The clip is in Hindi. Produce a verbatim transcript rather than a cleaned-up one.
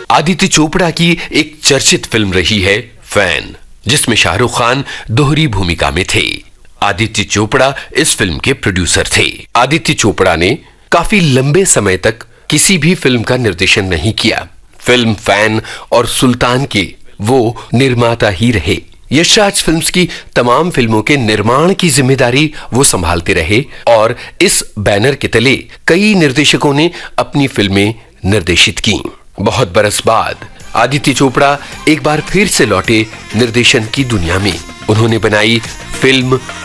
आदित्य चोपड़ा की एक चर्चित फिल्म रही है फैन, जिसमें शाहरुख खान दोहरी भूमिका में थे। आदित्य चोपड़ा इस फिल्म के प्रोड्यूसर थे। आदित्य चोपड़ा ने काफी लंबे समय तक किसी भी फिल्म का निर्देशन नहीं किया। फिल्म फैन और सुल्तान के वो निर्माता ही रहे। यशराज फिल्म्स की तमाम फिल्मों के निर्माण की जिम्मेदारी वो संभालते रहे और इस बैनर के तले कई निर्देशकों ने अपनी फिल्में निर्देशित की। बहुत बरस बाद आदित्य चोपड़ा एक बार फिर से लौटे निर्देशन की दुनिया में। उन्होंने बनाई फिल्म